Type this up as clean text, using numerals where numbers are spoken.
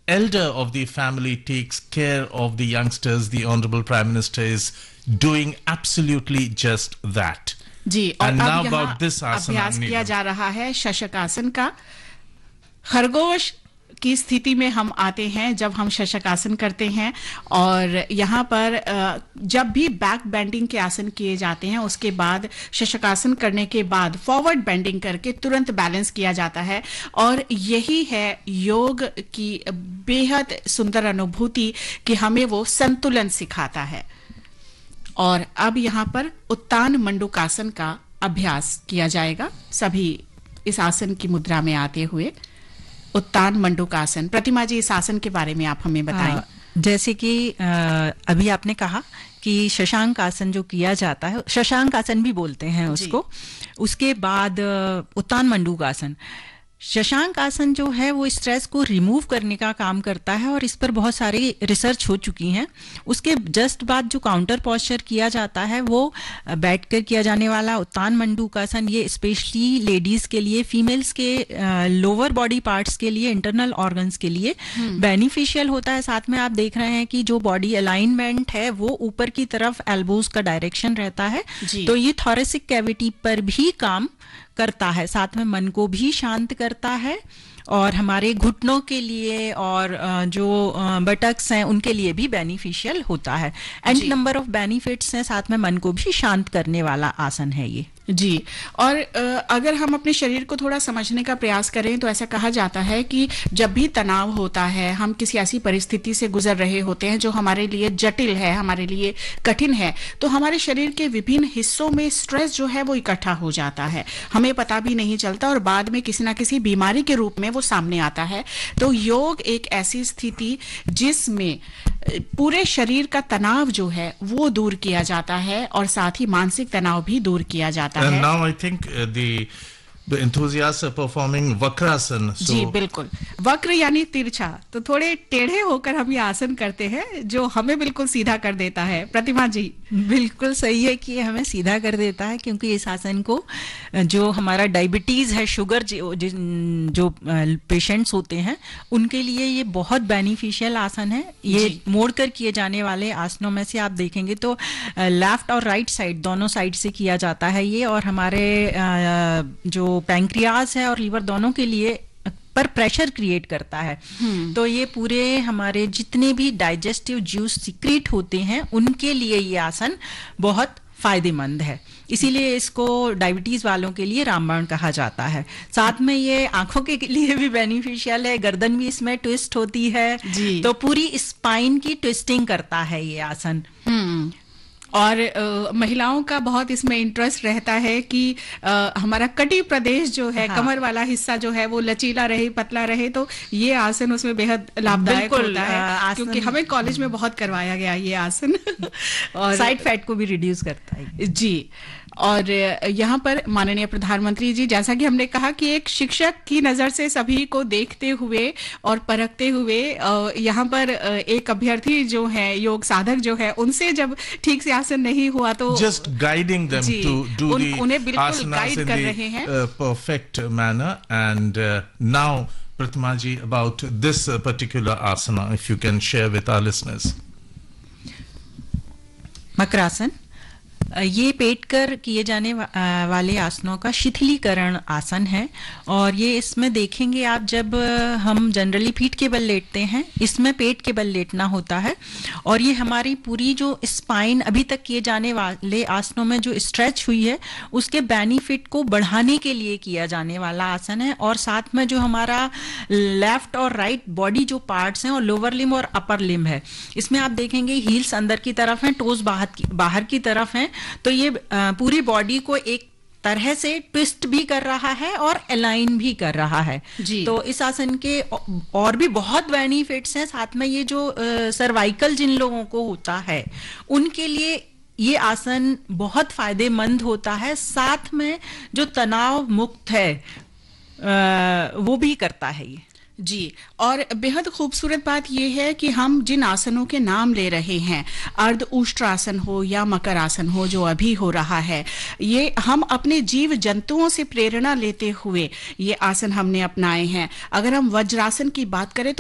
elder of the family takes care of the youngsters. The Honorable Prime Minister is doing absolutely just that. जी, और And अब now यहाँ about this asana, अभ्यास किया Neelam. जा रहा है शशकासन का। खरगोश की स्थिति में हम आते हैं जब हम शशकासन करते हैं, और यहाँ पर जब भी बैक बेंडिंग के आसन किए जाते हैं उसके बाद शशकासन करने के बाद फॉरवर्ड बेंडिंग करके तुरंत बैलेंस किया जाता है, और यही है योग की बेहद सुंदर अनुभूति कि हमें वो संतुलन सिखाता है। और अब यहाँ पर उत्तान मंडूकासन का अभ्यास किया जाएगा, सभी इस आसन की मुद्रा में आते हुए। उत्तान मंडूकासन, प्रतिमा जी इस आसन के बारे में आप हमें बताएं। जैसे कि अभी आपने कहा कि शशांक आसन जो किया जाता है, शशांक आसन भी बोलते हैं उसको, उसके बाद उत्तान मंडूकासन। शशांक आसन जो है वो स्ट्रेस को रिमूव करने का काम करता है और इस पर बहुत सारी रिसर्च हो चुकी हैं। उसके जस्ट बाद जो काउंटर पोस्चर किया जाता है वो बैठकर किया जाने वाला उत्तान मंडूकासन, ये स्पेशली लेडीज के लिए, फीमेल्स के लोअर बॉडी पार्ट्स के लिए, इंटरनल ऑर्गन्स के लिए बेनिफिशियल होता है। साथ में आप देख रहे हैं कि जो बॉडी अलाइनमेंट है वो ऊपर की तरफ एल्बोज का डायरेक्शन रहता है, तो ये थोरेसिक कैविटी पर भी काम करता है, साथ में मन को भी शांत करता है, और हमारे घुटनों के लिए और जो बटक्स हैं उनके लिए भी बेनिफिशियल होता है। एंड नंबर ऑफ बेनिफिट्स हैं, साथ में मन को भी शांत करने वाला आसन है ये। जी, और अगर हम अपने शरीर को थोड़ा समझने का प्रयास करें तो ऐसा कहा जाता है कि जब भी तनाव होता है, हम किसी ऐसी परिस्थिति से गुजर रहे होते हैं जो हमारे लिए जटिल है, हमारे लिए कठिन है, तो हमारे शरीर के विभिन्न हिस्सों में स्ट्रेस जो है वो इकट्ठा हो जाता है, हमें पता भी नहीं चलता और बाद में किसी ना किसी बीमारी के रूप में वो सामने आता है। तो योग एक ऐसी स्थिति जिसमें पूरे शरीर का तनाव जो है वो दूर किया जाता है और साथ ही मानसिक तनाव भी दूर किया जाता है। And now I think the enthusiasts are performing Vakrasana. So जी बिल्कुल, वक्र यानी तिरछा, तो थोड़े टेढ़े होकर हम ये आसन करते हैं जो हमें बिल्कुल सीधा कर देता है। प्रतिमा जी बिल्कुल सही है कि हमें सीधा कर देता है, क्योंकि इस आसन को जो हमारा डायबिटीज है, शुगर जो पेशेंट्स होते हैं उनके लिए ये बहुत बेनिफिशियल आसन है। ये मोड़कर किए जाने वाले आसनों में से आप देखेंगे तो लेफ्ट और राइट साइड दोनों साइड से किया जाता है ये, और हमारे जो पैंक्रियाज है और लीवर दोनों के लिए पर प्रेशर क्रिएट करता है। तो ये पूरे हमारे जितने भी डाइजेस्टिव जूस सीक्रेट होते हैं उनके लिए ये आसन बहुत फायदेमंद है, इसीलिए इसको डायबिटीज वालों के लिए रामबाण कहा जाता है। साथ में ये आंखों के लिए भी बेनिफिशियल है, गर्दन भी इसमें ट्विस्ट होती है, तो पूरी स्पाइन की ट्विस्टिंग करता है ये आसन। और महिलाओं का बहुत इसमें इंटरेस्ट रहता है कि हमारा कटी प्रदेश जो है, कमर वाला हिस्सा जो है वो लचीला रहे, पतला रहे, तो ये आसन उसमें बेहद लाभदायक होता है, क्योंकि हमें कॉलेज में बहुत करवाया गया ये आसन और साइड फैट को भी रिड्यूस करता है। जी, और यहाँ पर माननीय प्रधानमंत्री जी, जैसा कि हमने कहा कि एक शिक्षक की नजर से सभी को देखते हुए और परखते हुए, यहाँ पर एक अभ्यर्थी जो है, योग साधक जो है, उनसे जब ठीक से आसन नहीं हुआ तो just guiding them to do the उन्हें बिल्कुल asanas गाइड in कर रहे हैं the perfect manner. And now Pratima ji, about this particular asana, if you can share with our listeners. Makarasana, ये पेट कर किए जाने वाले आसनों का शिथिलीकरण आसन है, और ये इसमें देखेंगे आप, जब हम जनरली पीठ के बल लेटते हैं, इसमें पेट के बल लेटना होता है, और ये हमारी पूरी जो स्पाइन अभी तक किए जाने वाले आसनों में जो स्ट्रेच हुई है उसके बेनिफिट को बढ़ाने के लिए किया जाने वाला आसन है। और साथ में जो हमारा लेफ्ट और राइट बॉडी जो पार्ट्स हैं, और लोअर लिम्ब और अपर लिम्ब है, इसमें आप देखेंगे हील्स अंदर की तरफ हैं, टोज बाहर की तरफ हैं, तो ये पूरी बॉडी को एक तरह से ट्विस्ट भी कर रहा है और अलाइन भी कर रहा है। तो इस आसन के और भी बहुत बेनिफिट्स हैं। साथ में ये जो सर्वाइकल जिन लोगों को होता है उनके लिए ये आसन बहुत फायदेमंद होता है, साथ में जो तनाव मुक्त है वो भी करता है ये। जी, और बेहद खूबसूरत बात यह है कि हम जिन आसनों के नाम ले रहे हैं, अर्ध उष्ट्रासन हो या मकर आसन हो जो अभी हो रहा है, ये हम अपने जीव जंतुओं से प्रेरणा लेते हुए ये आसन हमने अपनाए हैं। अगर हम वज्रासन की बात करें तो